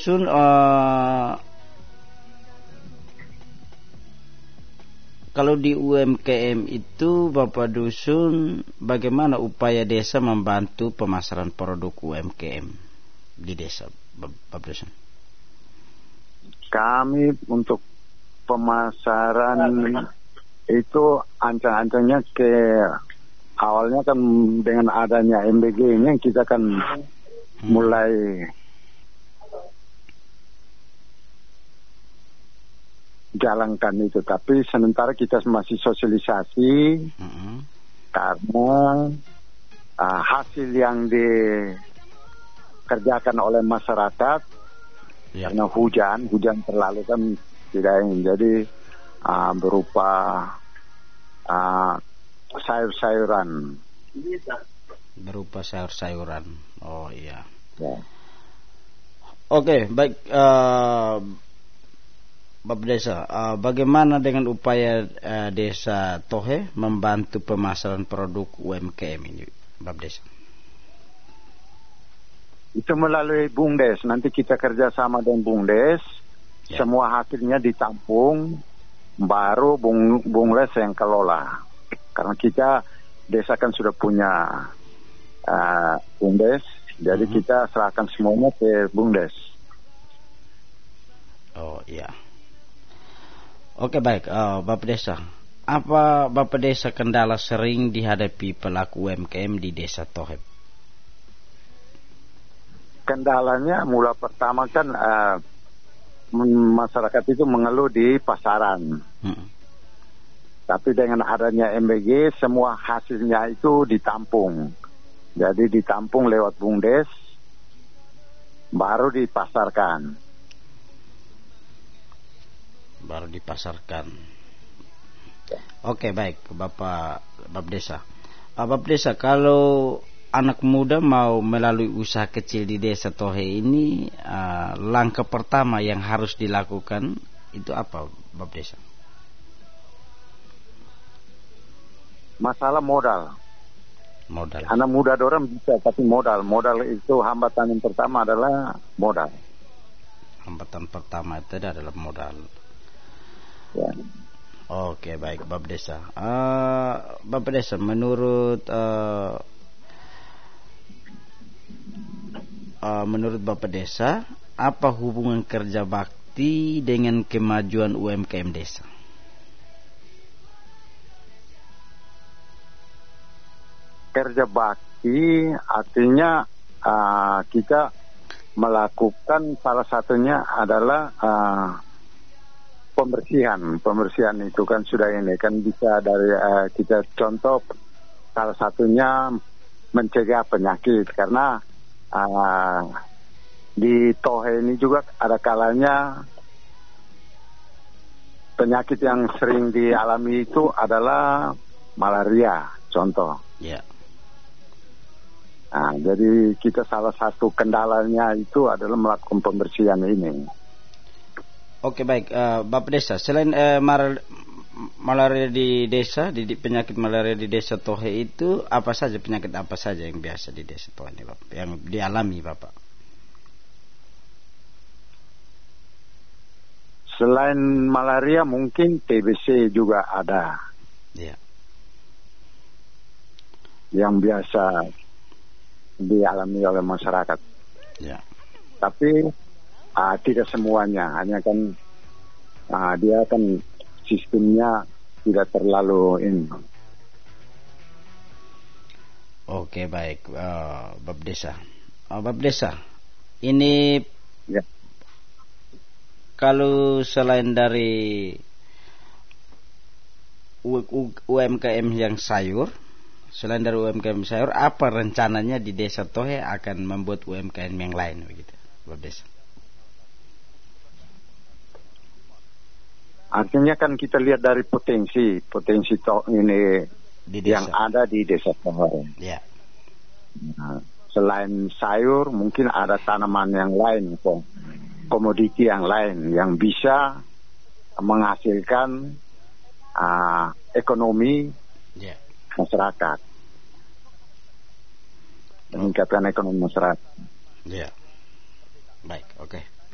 Sun, kalau di UMKM itu Bapak Dusun, bagaimana upaya desa membantu pemasaran produk UMKM di desa, Bapak Dusun? Kami untuk pemasaran itu ancang-ancangnya awalnya kan dengan adanya MBG ini kita kan mulai jalankan itu, tapi sementara kita masih sosialisasi karena hasil yang dikerjakan oleh masyarakat karena hujan terlalu kan tidak ingin, jadi berupa sayur-sayuran. Berupa sayur-sayuran. Oh iya. Ya. Oke, baik. Bapak Desa, bagaimana dengan upaya Desa Tohe membantu pemasaran produk UMKM ini, Bapak Desa? Itu melalui BUMDes. Nanti kita kerjasama dengan BUMDes. Ya. Semua hasilnya ditampung, baru BUMDes yang kelola. Karena kita desa kan sudah punya BUMDes, jadi kita serahkan semuanya ke BUMDes. Oh iya. Oke, baik, Bapak Desa. Apa Bapak Desa kendala sering dihadapi pelaku UMKM di Desa Tohe? Kendalanya mula pertama kan masyarakat itu mengeluh di pasaran. Tapi dengan adanya MBG semua hasilnya itu ditampung. Jadi ditampung lewat BUMDes, baru dipasarkan. Oke, baik, Bapak Desa. Bapak Desa, kalau anak muda mau melalui usaha kecil di Desa Tohe ini, langkah pertama yang harus dilakukan itu apa, Bapak Desa? Masalah modal. Anak muda dorang bisa, tapi modal itu hambatan yang pertama adalah modal. Hambatan pertama itu adalah modal. Ya. Oke, baik, Bapak Desa. Bapak Desa, menurut Bapak Desa, apa hubungan kerja bakti dengan kemajuan UMKM desa? Kerja bakti artinya kita melakukan, salah satunya adalah pembersihan itu kan sudah ini kan bisa dari kita contoh, salah satunya mencegah penyakit, karena di Tohe ini juga ada kalanya penyakit yang sering dialami itu adalah malaria contoh. Ya. Nah, jadi kita salah satu kendalanya itu adalah melakukan pembersihan ini. Oke, baik, Bapak Desa, selain malaria di desa, penyakit malaria di Desa Tohe itu penyakit apa saja yang biasa di Desa Tohe ini, Bapak, yang dialami Bapak? Selain malaria mungkin TBC juga ada. Ya. Yang biasa dialami oleh masyarakat. Ya. Tapi tidak semuanya, hanya kan dia kan sistemnya tidak terlalu ini. Oke, baik, Bapak Desa. Bapak Desa, ini ya. Kalau selain dari UMKM yang sayur, apa rencananya di Desa Tohe akan membuat UMKM yang lain begitu, Bapak Desa? Artinya kan kita lihat dari potensi ini di desa, yang ada di Desa Tohe. Ya. Nah, selain sayur mungkin ada tanaman yang lain, komoditi yang lain yang bisa menghasilkan ekonomi masyarakat, meningkatkan ekonomi masyarakat. Ya, baik, oke.